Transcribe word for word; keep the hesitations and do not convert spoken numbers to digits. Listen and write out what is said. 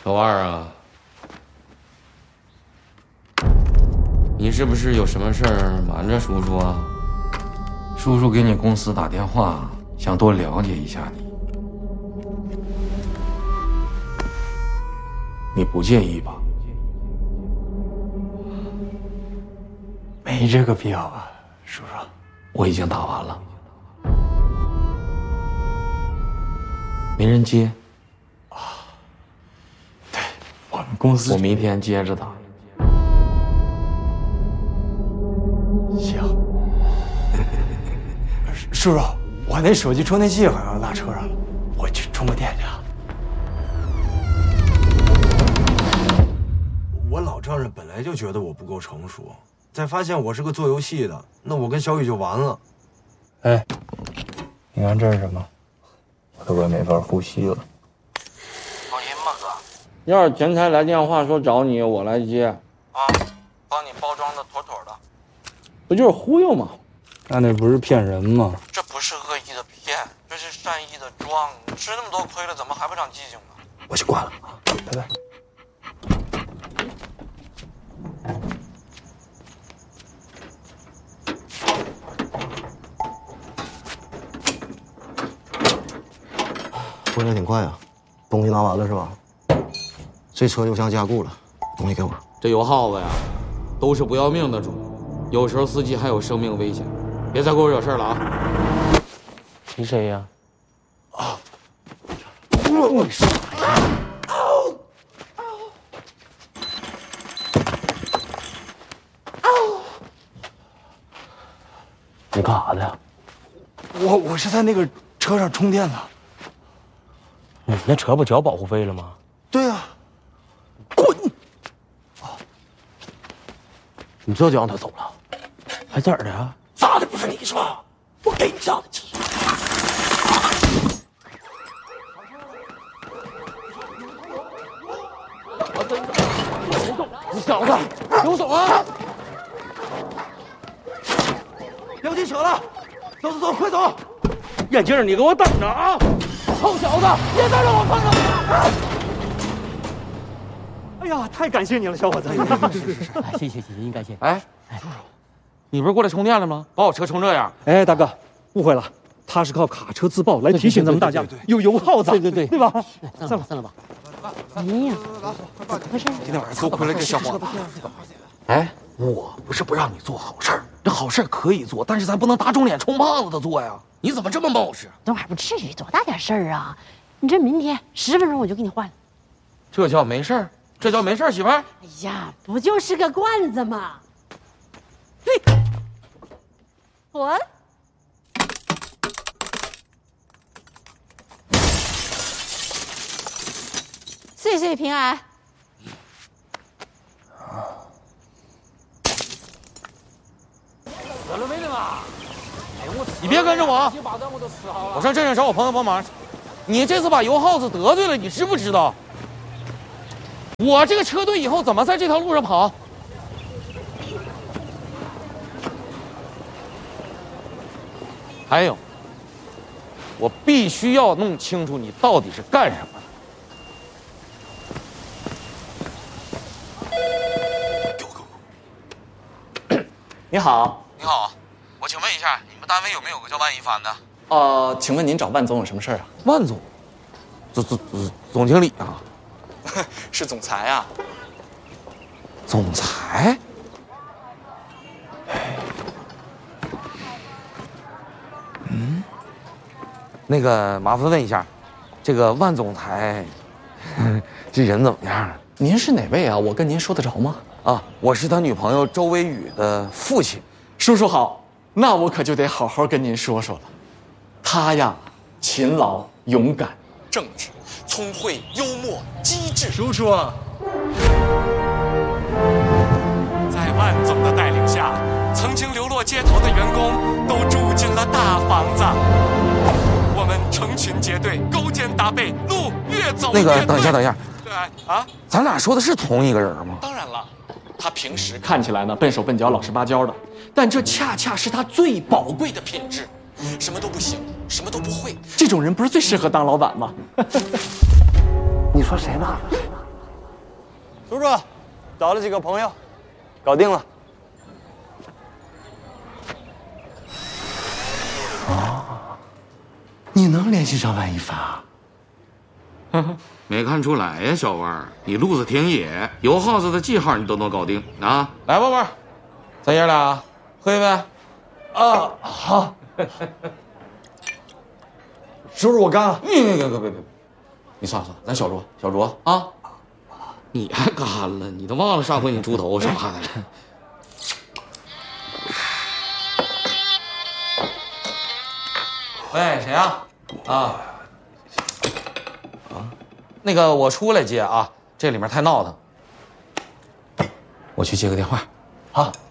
老二啊，你是不是有什么事儿瞒着叔叔啊？叔叔给你公司打电话，想多了解一下你，你不介意吧？ 没这个必要吧，叔叔。 我已经打完了，没人接。 啊，对，我们公司我明天接着打。 行。叔叔，我那手机充电器好像落车上了，我去充个电去啊。 我老丈人本来就觉得我不够成熟，再发现我是个做游戏的，那我跟小雨就完了。 哎，你看这是什么？我都快没法呼吸了。 放心吧，哥。要是前台来电话说找你，我来接。啊，帮你包装的妥妥的。不就是忽悠吗？ 那那不是骗人吗？ 这不是恶意的骗，这是善意的装。吃那么多亏了，怎么还不长记性呢？ 我去挂了，拜拜。 回来挺快啊，东西拿完了是吧？这车油箱加固了，东西给我。 这油耗子呀，都是不要命的主，有时候司机还有生命危险，别再给我惹事了啊！你谁呀？啊！我傻呀！你干啥的呀？ 我我是在那个车上充电呢。 你那车不交保护费了吗？ 对呀、啊。 滚！啊！你这就让他走了，还咋的啊？ 咋的不是你是吧？我给你下的急。 你小子，给我走啊！ 两斤扯了，走走走，快走！ 眼镜，你给我等着啊！臭小子，别再让我碰到你！哎呀，太感谢你了，小伙子！ 哎，谢谢谢谢，您感谢。 哎哎，你不是过来充电了吗？把我车充这样？ 哎，大哥，误会了，他是靠卡车自爆来提醒咱们大家有油耗子， 对对对， 对吧？ 算了吧，算了吧。哎呀，怎么回事？ 今天晚上多亏了这小伙子。哎，我不是不让你做好事儿，这好事可以做，但是咱不能打肿脸充胖子的做呀。你怎么这么冒失？ 等会儿不至于多大点事儿啊！你这明天十分钟我就给你换了。 这叫没事儿？这叫没事儿，媳妇儿？ 哎呀，不就是个罐子吗？嘿，我。岁岁平安。 得了没的嘛！你别跟着我，我上镇上找我朋友帮忙。你这次把油耗子得罪了，你知不知道？我这个车队以后怎么在这条路上跑？还有，我必须要弄清楚你到底是干什么的。你好， 你好，我请问一下，你们单位有没有个叫万一帆的？ 呃，请问您找万总有什么事儿啊？ 万总，总总总总经理啊？ 是总裁啊？ 总裁？嗯，那个麻烦问一下，这个万总裁，这人怎么样？ 您是哪位啊？我跟您说得着吗？ 啊，我是他女朋友周微雨的父亲。 叔叔好，那我可就得好好跟您说说了。他呀，勤劳、勇敢、正直、聪慧、幽默、机智。 叔叔啊， 在万总的带领下，曾经流落街头的员工都住进了大房子。我们成群结队，勾肩搭背，路越走越对。 那个，等一下，等一下， 对啊， 咱俩说的是同一个人吗？ 当然了，他平时看起来呢笨手笨脚、老实巴交的，但这恰恰是他最宝贵的品质。什么都不行，什么都不会，这种人不是最适合当老板吗？ 你说谁呢？ 叔叔，找了几个朋友，搞定了。 哦，你能联系上万一发？ 没看出来呀，小万，你路子挺野，油耗子的记号你都能搞定啊！来，宝贝儿，咱爷俩喝一杯。 啊，好。叔叔，我干了。 别别别别别别，你算了算了，咱小酌小酌啊！你还干了？你都忘了上回你猪头啥的了？喂，谁呀？啊？啊？那个我出来接啊，这里面太闹腾，我去接个电话。 好。